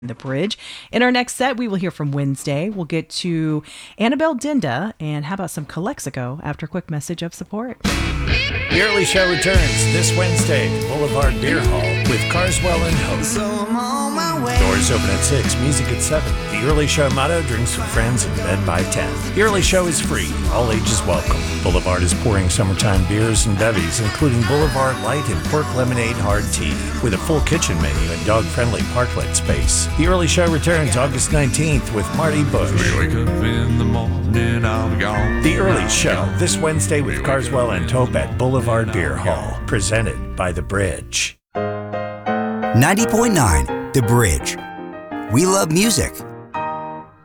The Bridge. In our next set, we will hear from Wednesday. We'll get to Annabelle Dinda, and how about some Calexico after a quick message of support. The Early Show returns this Wednesday at Boulevard Beer Hall with Carswell and Hope. So I'm on my way. Doors open at 6, music at 7. The Early Show motto, drinks with friends and bed by 10. The Early Show is free, all ages welcome. Boulevard is pouring summertime beers and bevies, including Boulevard Light and Pork Lemonade Hard Tea, with a full kitchen menu and dog-friendly parklet space. The Early Show returns August 19th with Marty Bush. We wake up in the morning, I'll be gone. The Early Show, this Wednesday with Carswell and Tope at Boulevard Beer Hall, presented by The Bridge. 90.9 The Bridge. We love music.